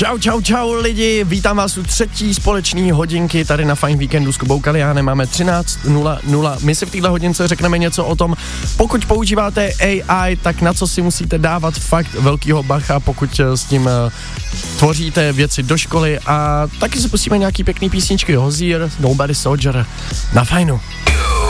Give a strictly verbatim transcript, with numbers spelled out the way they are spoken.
Čau, čau, čau lidi, vítám vás u třetí společný hodinky tady na Fajn víkendu s Kubou Kaliánem, máme třináct nula nula. My si v téhle hodince řekneme něco o tom, pokud používáte A I, tak na co si musíte dávat fakt velkýho bacha, pokud s tím uh, tvoříte věci do školy, a taky si pustíme nějaký pěkný písničky. Hozier, Nobody Soldier na Fajnu.